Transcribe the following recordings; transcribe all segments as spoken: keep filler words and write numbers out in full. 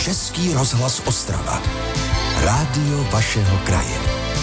Český rozhlas Ostrava. Rádio vašeho kraje.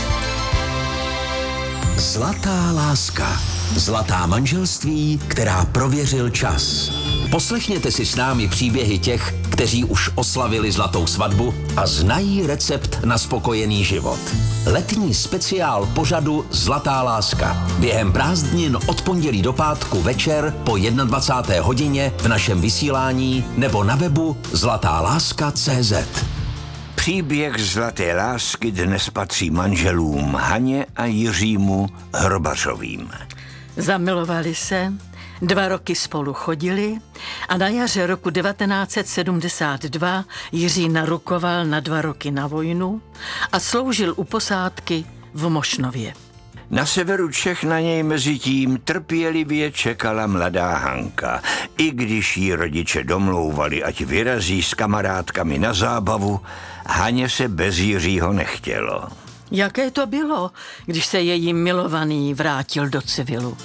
Zlatá láska. Zlatá manželství, která prověřil čas. Poslechněte si s námi příběhy těch, kteří už oslavili zlatou svatbu a znají recept na spokojený život. Letní speciál pořadu Zlatá láska. Během prázdnin od pondělí do pátku večer po dvacáté jedné hodině v našem vysílání nebo na webu zlatá láska tečka cé zet. Příběh zlaté lásky dnes patří manželům Haně a Jiřímu Hrobařovým. Zamilovali se, dva roky spolu chodili a na jaře roku devatenáct set sedmdesát dva Jiří narukoval na dva roky na vojnu a sloužil u posádky v Mošnově. Na severu Čech na něj mezi tím trpělivě čekala mladá Hanka. I když jí rodiče domlouvali, ať vyrazí s kamarádkami na zábavu, Haně se bez Jiřího nechtělo. Jaké to bylo, když se její milovaný vrátil do civilu?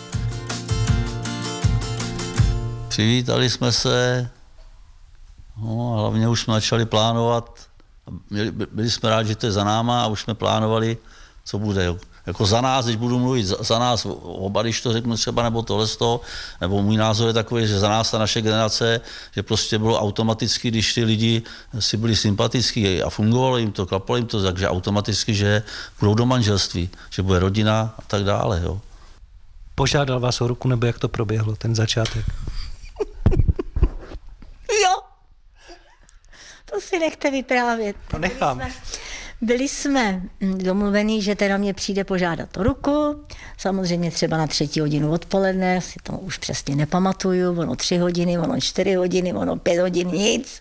Přivítali jsme se, no a hlavně už jsme začali plánovat. Byli, byli jsme rádi, že to je za náma a už jsme plánovali, co bude. Jako za nás, když budu mluvit za, za nás oba, když to řeknu třeba, nebo tohle z toho, nebo můj názor je takový, že za nás ta naše generace, že prostě bylo automaticky, když ty lidi si byli sympatický a fungovalo jim to, klapalo jim to, takže automaticky, že budou do manželství, že bude rodina a tak dále. Jo. Požádal vás o ruku, nebo jak to proběhlo, ten začátek? Jo, to si nechte vyprávět. To nechám. Byli jsme domluvení, že teda mě přijde požádat o ruku, samozřejmě třeba na třetí hodinu odpoledne, si to už přesně nepamatuju, ono tři hodiny, ono čtyři hodiny, ono pět hodin, nic.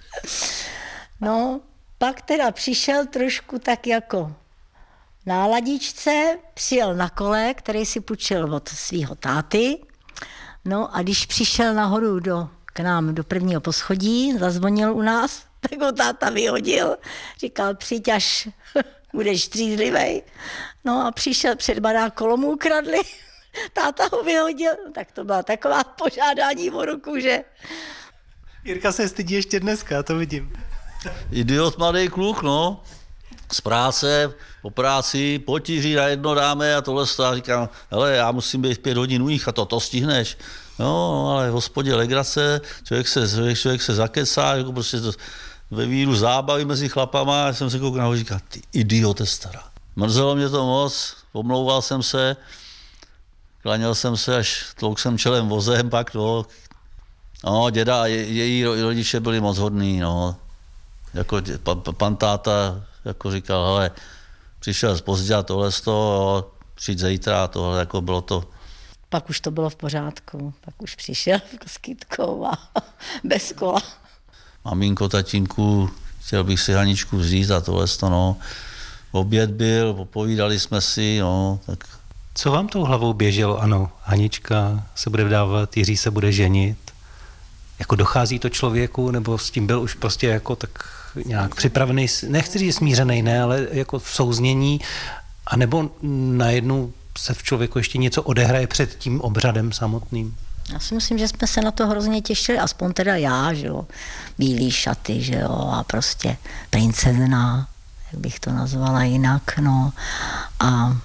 No, pak teda přišel trošku tak jako na ladičce, přijel na kole, který si půjčil od svého táty, no a když přišel nahoru do, k nám do prvního poschodí, zazvonil u nás, tak ho táta vyhodil, říkal, přijď, až budeš střízlivej. No a přišel před barákolom, mu ukradli, táta ho vyhodil, tak to byla taková požádání o ruku, že... Jirka se stydí ještě dneska, to vidím. Idiot mladý kluk, no, z práce, po práci, potíří na jedno dáme a tohle a říkám, hele, já musím být v pět hodin u nich a to, to stihneš. No, ale v hospodě legrace, člověk se, člověk, člověk se zakecá, jako prostě to, ve víru zábavy mezi chlapama, a jsem se koukal nahoře a říkal, ty idiote stará. Mrzelo mě to moc, omlouval jsem se, klaněl jsem se, až tlouk jsem čelem vozem, pak no, no děda a je, její rodiče byli moc hodný, no. Jako pan, pan táta jako říkal, hele, přišel pozdě a tohle z toho, přijď zítra a tohle, jako bylo to. Pak už to bylo v pořádku, pak už přišel s kytkou a bez kola. Maminko, tatínku, chtěl bych si Haničku vzít a tohle to, no. Oběd byl, popovídali jsme si, no, tak. Co vám tou hlavou běželo? Ano, Hanička se bude vdávat, Jiří se bude ženit. Jako dochází to člověku, nebo s tím byl už prostě jako tak nějak připravený, nechci říct smířený, ne, ale jako v souznění, anebo najednou se v člověku ještě něco odehraje před tím obřadem samotným? Já si myslím, že jsme se na to hrozně těšili, aspoň teda já, že jo, bílý šaty, že jo, a prostě princezna, jak bych to nazvala jinak, no, a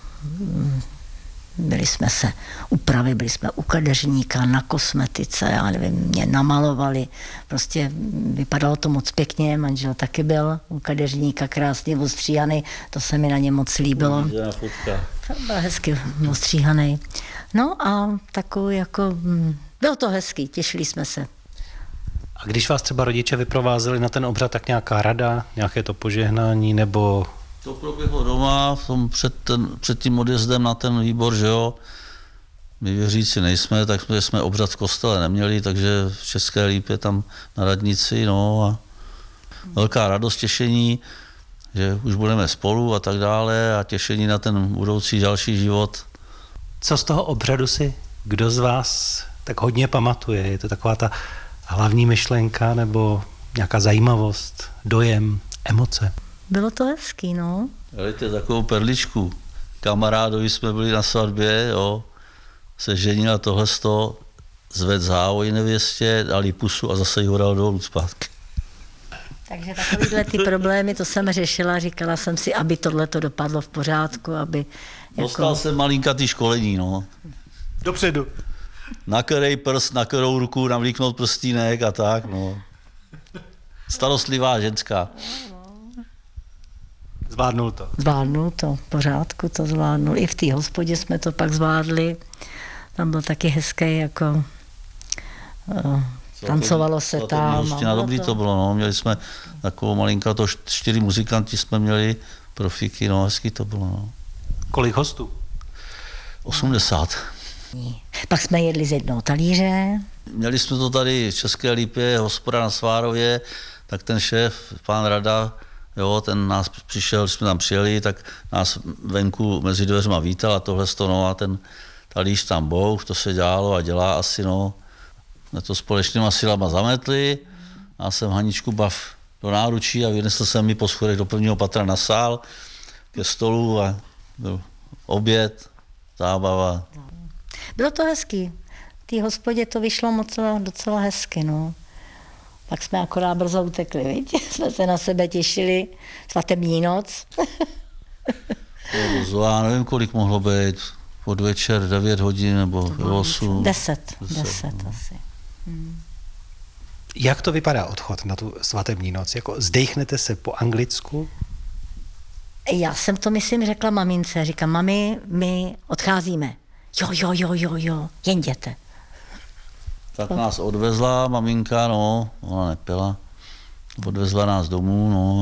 byli jsme se upravili, byli jsme u kadeřníka, na kosmetice, já nevím, mě namalovali, prostě vypadalo to moc pěkně, manžel taky byl u kadeřníka krásně ostříhaný, to se mi na ně moc líbilo. To byl hezky ostříhaný. No a takový jako, bylo to hezký, těšili jsme se. A když vás třeba rodiče vyprovázeli na ten obřad, tak nějaká rada, nějaké to požehnání, nebo... To proběhlo doma, v tom před, ten, před tím odjezdem na ten výbor, že jo. My věřící nejsme, tak jsme, jsme obřad v kostele neměli, takže v České Lípě tam na radnici, no a velká radost, těšení, že už budeme spolu a tak dále a těšení na ten budoucí další život. Co z toho obřadu si kdo z vás tak hodně pamatuje? Je to taková ta hlavní myšlenka nebo nějaká zajímavost, dojem, emoce? Bylo to hezký, no. Dejte takovou perličku. Kamarádovi jsme byli na svatbě, jo, se ženil a tohle sto, zved závoj nevěstě, dal jí pusu a zase jí ho dal dolů zpátky. Takže takovýhle ty problémy, to jsem řešila, říkala jsem si, aby tohle to dopadlo v pořádku, aby... Dostal Jako... jsem malinkatý školení, no. Dopředu. Na který prst, na kterou ruku navlíknout prstínek a tak, no. Starostlivá ženská. Zvládnul to. Zvládnul to, v pořádku to zvládnul. I v té hospodě jsme to pak zvládli. Tam byl taky hezký, jako... Uh, tancovalo se tam. Na dobrý to bylo, no. Měli jsme takovou malinkatou, čtyři muzikanti jsme měli, profíky, no, hezky to bylo, no. Kolik hostů? osmdesát. Pak jsme jedli z jednoho talíře. Měli jsme to tady v České Lípě, hospoda na Svárově, tak ten šéf, pán Rada, jo, ten nás přišel, když jsme tam přijeli, tak nás venku mezi dveřma vítal a tohle no, a ten talíř tam bouch, to se dělalo a dělá asi, no. Jsme to společnýma silama zametli, já jsem Haničku bav do náručí a vynesl jsem mi po schodech do prvního patra na sál ke stolu a byl oběd, zábava. Bylo to hezký. V té hospodě to vyšlo moc docela hezky, no. Pak jsme akorát brzo utekli, viď? Jsme se na sebe těšili. Svatební noc. Já nevím, kolik mohlo být. Od večer devět hodin nebo osm. Deset. Deset asi. Hmm. Jak to vypadá odchod na tu svatební noc? Jako zdechnete se po anglicku? Já jsem to, myslím, řekla mamince. Říkám, mami, my odcházíme. Jo, jo, jo, jo, jo, jen jděte. Tak nás odvezla maminka, no, ona nepila. Odvezla nás domů, no.